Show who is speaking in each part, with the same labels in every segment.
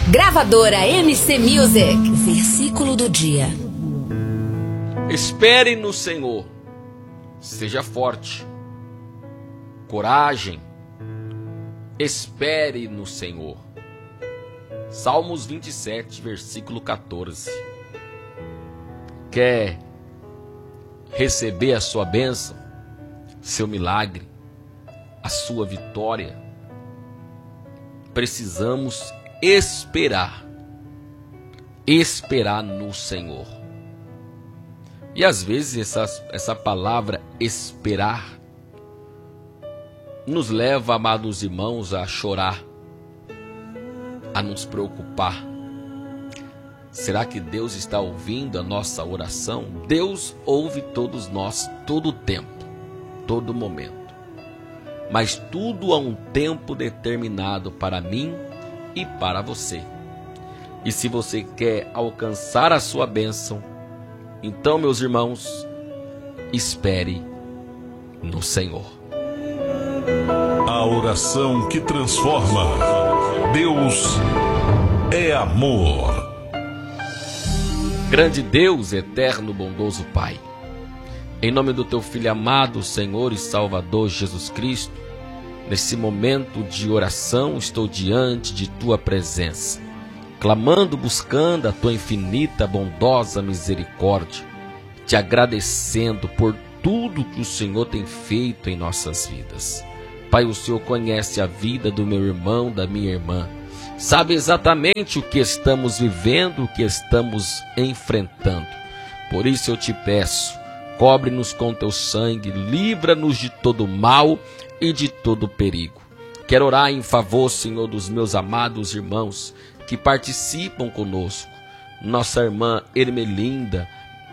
Speaker 1: Gravadora MC Music. Versículo do dia.
Speaker 2: Espere no Senhor. Seja forte. Coragem. Espere no Senhor. Salmos 27, versículo 14. Quer receber a sua bênção, seu milagre, a sua vitória? Precisamos esperar no Senhor. E às vezes essa palavra esperar nos leva, amados irmãos, a chorar, a nos preocupar. Será que Deus está ouvindo a nossa oração? Deus ouve todos nós, todo o tempo, todo momento. Mas tudo há um tempo determinado para mim e para você. E se você quer alcançar a sua bênção, então, meus irmãos, espere no Senhor.
Speaker 3: A oração que transforma. Deus é amor.
Speaker 2: Grande Deus, eterno, bondoso Pai, em nome do Teu Filho amado, Senhor e Salvador Jesus Cristo, nesse momento de oração estou diante de Tua presença, clamando, buscando a Tua infinita, bondosa misericórdia, te agradecendo por tudo que o Senhor tem feito em nossas vidas. Pai, o Senhor conhece a vida do meu irmão, da minha irmã, sabe exatamente o que estamos vivendo, o que estamos enfrentando. Por isso eu te peço, cobre-nos com teu sangue, livra-nos de todo mal e de todo perigo. Quero orar em favor, Senhor, dos meus amados irmãos que participam conosco. Nossa irmã Ermelinda,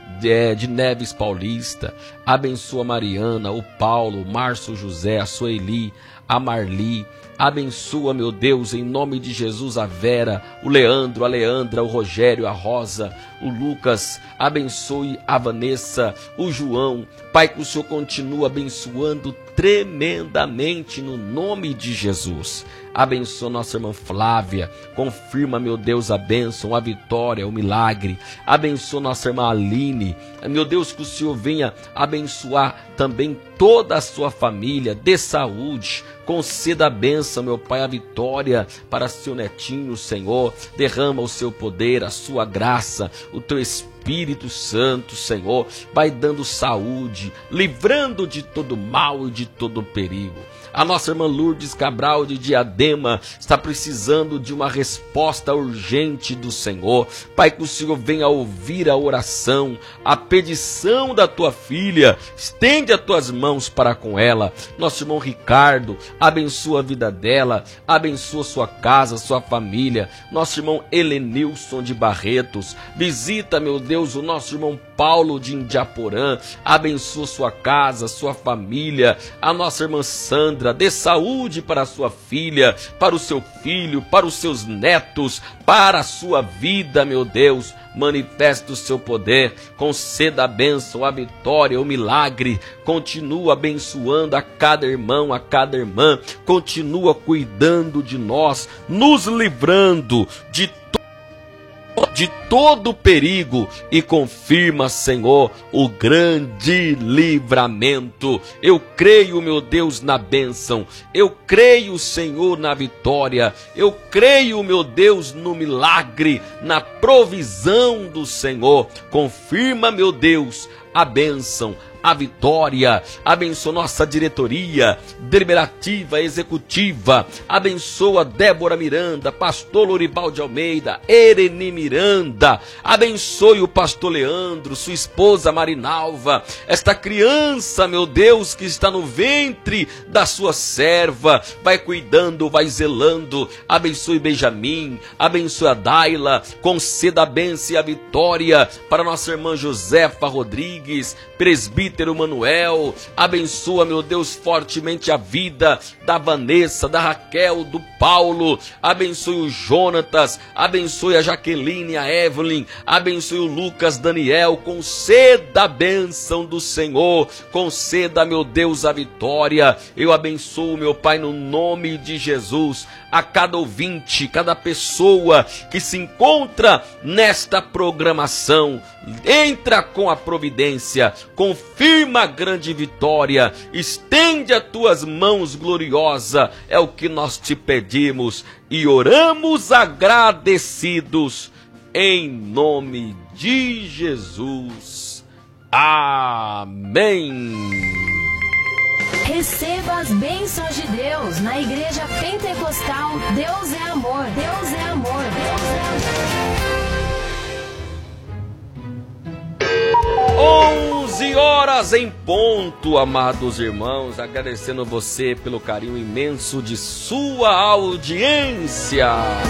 Speaker 2: de Neves Paulista, abençoa a Mariana, o Paulo, o Márcio José, a Sueli, a Marli, abençoa, meu Deus, em nome de Jesus, a Vera, o Leandro, a Leandra, o Rogério, a Rosa, o Lucas, abençoe a Vanessa, o João. Pai, que o Senhor continue abençoando tremendamente no nome de Jesus. Abençoa nossa irmã Flávia, confirma, meu Deus, a bênção, a vitória, o milagre. Abençoa nossa irmã Aline, meu Deus, que o Senhor venha abençoar também toda a sua família, dê saúde, conceda a bênção, meu Pai, a vitória para seu netinho, Senhor. Derrama o seu poder, a sua graça, o teu Espírito Santo, Senhor, vai dando saúde, livrando de todo mal e de todo perigo. A nossa irmã Lourdes Cabral de Diadema está precisando de uma resposta urgente do Senhor. Pai, que o Senhor venha ouvir a oração, a petição da tua filha, estende as tuas mãos para com ela. Nosso irmão Ricardo, abençoa a vida dela, abençoa sua casa, sua família. Nosso irmão Helenilson de Barretos, visita, meu Deus, o nosso irmão Paulo de Indiaporã, abençoa sua casa, sua família. A nossa irmã Sandra, dê saúde para a sua filha, para o seu filho, para os seus netos, para a sua vida, meu Deus. Manifesta o seu poder, conceda a bênção, a vitória, o milagre. Continua abençoando a cada irmão, a cada irmã. Continua cuidando de nós, nos livrando de todo perigo e confirma, Senhor, o grande livramento. Eu creio, meu Deus, na bênção. Eu creio, Senhor, na vitória. Eu creio, meu Deus, no milagre, na provisão do Senhor. Confirma, meu Deus, a bênção, a vitória. Abençoa nossa diretoria deliberativa, executiva. Abençoa Débora Miranda, pastor Loribaldi Almeida, Ereni Miranda. Abençoe o pastor Leandro, sua esposa Marinalva, esta criança, meu Deus, que está no ventre da sua serva. Vai cuidando, vai zelando. Abençoe Benjamin, abençoe a Daila, conceda a bênção e a vitória para nossa irmã Josefa Rodrigues, presbítero Manuel. Abençoa, meu Deus, fortemente a vida da Vanessa, da Raquel, do Paulo. Abençoe o Jonatas, abençoe a Jaqueline, Aline, a Evelyn, abençoe o Lucas, Daniel, conceda a bênção do Senhor, conceda, meu Deus, a vitória. Eu abençoo, meu Pai, no nome de Jesus, a cada ouvinte, cada pessoa que se encontra nesta programação. Entra com a providência, confirma a grande vitória, estende as tuas mãos gloriosa, é o que nós te pedimos e oramos agradecidos em nome de Jesus. Amém.
Speaker 1: Receba as bênçãos de Deus na Igreja Pentecostal. Deus é amor, Deus é amor, Deus é amor.
Speaker 2: 11 horas em ponto, amados irmãos, agradecendo você pelo carinho imenso de sua audiência.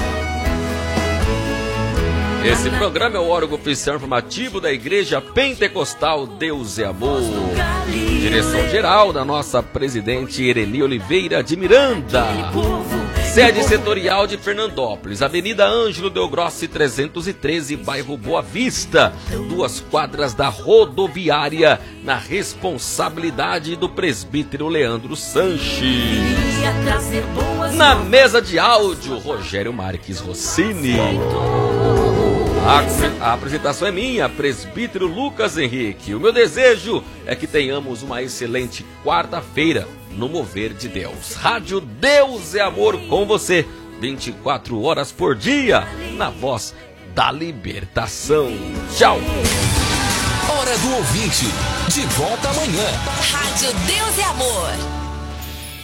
Speaker 2: Esse programa é o órgão oficial informativo da Igreja Pentecostal Deus é Amor. Direção geral da nossa presidente Ireni Oliveira de Miranda. Sede setorial de Fernandópolis, Avenida Ângelo Delgrossi 313, bairro Boa Vista, 2 quadras da rodoviária, na responsabilidade do presbítero Leandro Sanches. Na mesa de áudio, Rogério Marques Rossini. A apresentação é minha, presbítero Lucas Henrique. O meu desejo é que tenhamos uma excelente quarta-feira no mover de Deus. Rádio Deus é Amor com você, 24 horas por dia, na voz da libertação. Tchau.
Speaker 4: Hora do ouvinte, de volta amanhã.
Speaker 1: Rádio Deus é Amor.